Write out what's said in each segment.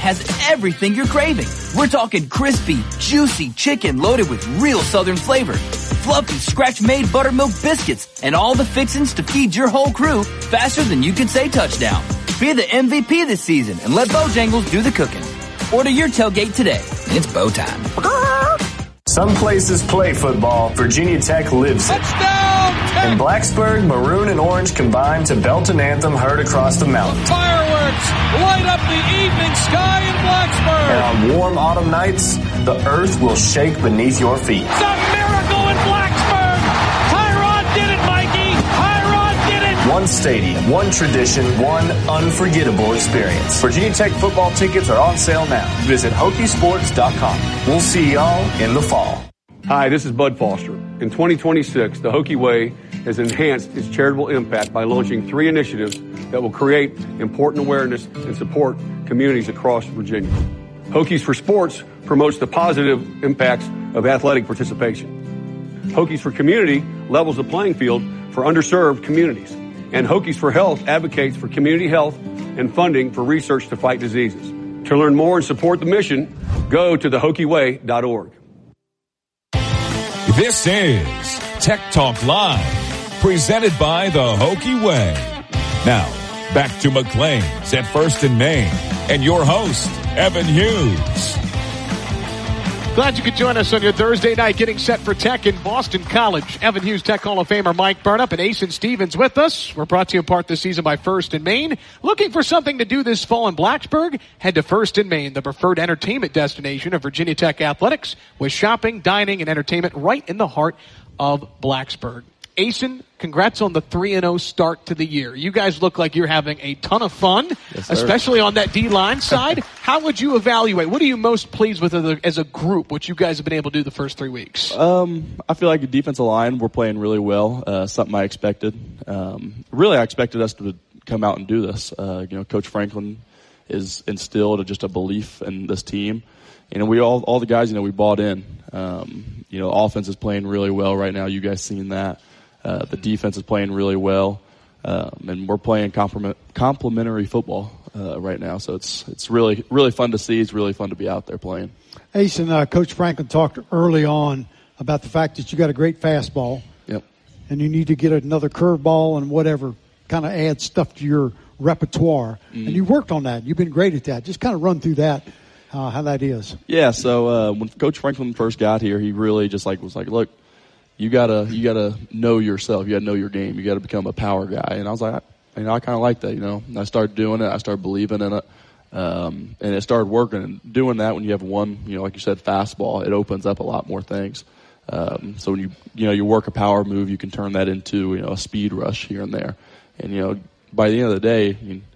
has everything you're craving. We're talking crispy, juicy chicken loaded with real Southern flavor, fluffy scratch-made buttermilk biscuits, and all the fixings to feed your whole crew faster than you can say touchdown. Be the MVP this season and let Bojangles do the cooking. Order your tailgate today. It's Bo time. Some places play football. Virginia Tech lives it. Touchdown! In Blacksburg, maroon and orange combine to belt an anthem heard across the mountain. Fireworks light up the evening sky in Blacksburg. And on warm autumn nights, the earth will shake beneath your feet. It's a miracle in Blacksburg. Tyrod did it, Mikey. Tyrod did it. One stadium, one tradition, one unforgettable experience. Virginia Tech football tickets are on sale now. Visit Hokiesports.com. We'll see y'all in the fall. Hi, this is Bud Foster. In 2026, the Hokie Way has enhanced its charitable impact by launching 3 initiatives that will create important awareness and support communities across Virginia. Hokies for Sports promotes the positive impacts of athletic participation. Hokies for Community levels the playing field for underserved communities. And Hokies for Health advocates for community health and funding for research to fight diseases. To learn more and support the mission, go to thehokieway.org. This is Tech Talk Live, presented by the Hokie Way. Now, back to McLean's at First and Main, and your host, Evan Hughes. Glad you could join us on your Thursday night getting set for Tech in Boston College. Evan Hughes, Tech Hall of Famer Mike Burnop, and Asen Stevens with us. We're brought to you in part this season by First and Main. Looking for something to do this fall in Blacksburg? Head to First and Main, the preferred entertainment destination of Virginia Tech athletics, with shopping, dining, and entertainment right in the heart of Blacksburg. Asen, congrats on the 3-0 start to the year. You guys look like you're having a ton of fun, yes, especially on that D-line side. How would you evaluate? What are you most pleased with as a group, what you guys have been able to do the first 3 weeks? I feel like the defensive line, we're playing really well, something I expected. Really, I expected us to come out and do this. Coach Franklin is instilled just a belief in this team. We all the guys, we bought in. The offense is playing really well right now. You guys seen that. The defense is playing really well, and we're playing complementary football right now. So it's really, really fun to see. It's really fun to be out there playing. Asen, Coach Franklin talked early on about the fact that you got a great fastball. Yep. And you need to get another curveball and whatever, kind of add stuff to your repertoire. And you worked on that. You've been great at that. Just kind of run through that, how that is. Yeah, so when Coach Franklin first got here, he really just was like, look, you gotta know yourself. You gotta know your game. You gotta become a power guy. And I was like, I kind of like that. And I started doing it. I started believing in it, and it started working. And doing that when you have one, like you said, fastball, it opens up a lot more things. So when you work a power move, you can turn that into a speed rush here and there. And by the end of the day,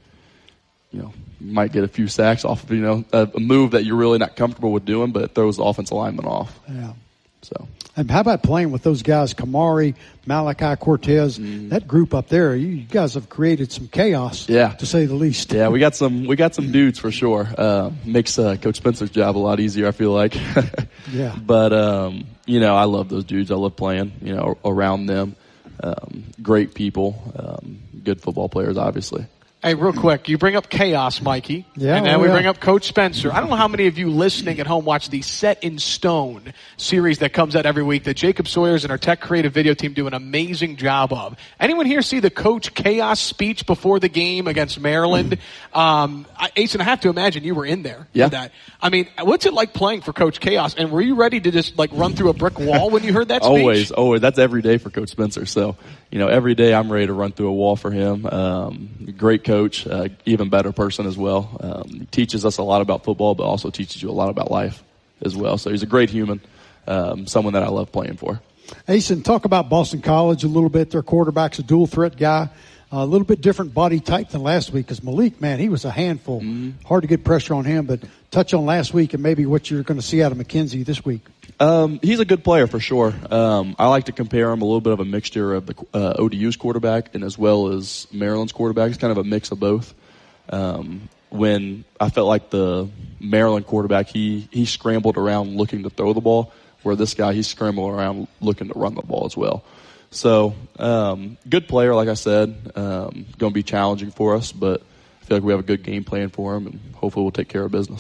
you might get a few sacks off of a move that you're really not comfortable with doing, but it throws the offensive lineman off. Yeah. So. And how about playing with those guys, Kamari, Malachi Cortez, that group up there? You guys have created some chaos, to say the least. Yeah, we got some dudes for sure. Makes Coach Spencer's job a lot easier, I feel like. Yeah. But I love those dudes. I love playing, around them. Great people, good football players, obviously. Hey, real quick, you bring up chaos, Mikey. Yeah, and then we bring up Coach Spencer. I don't know how many of you listening at home watch the Set in Stone series that comes out every week that Jacob Sawyers and our Tech Creative Video team do an amazing job of. Anyone here see the Coach Chaos speech before the game against Maryland? Asen, I have to imagine you were in there. Yeah. For that. I mean, what's it like playing for Coach Chaos? And were you ready to just run through a brick wall when you heard that speech? Always. That's every day for Coach Spencer. So, every day I'm ready to run through a wall for him. Great coach, even better person as well. He teaches us a lot about football, but also teaches you a lot about life as well. So he's a great human, someone that I love playing for. Asen, talk about Boston College a little bit. Their quarterback's a dual threat guy. A little bit different body type than last week because Malik, man, he was a handful. Hard to get pressure on him, but touch on last week and maybe what you're going to see out of McKenzie this week. He's a good player for sure. I like to compare him a little bit of a mixture of the ODU's quarterback and as well as Maryland's quarterback. He's kind of a mix of both. When I felt like the Maryland quarterback, he scrambled around looking to throw the ball, where this guy, he scrambled around looking to run the ball as well. So, good player, like I said, going to be challenging for us, but I feel like we have a good game plan for him, and hopefully we'll take care of business.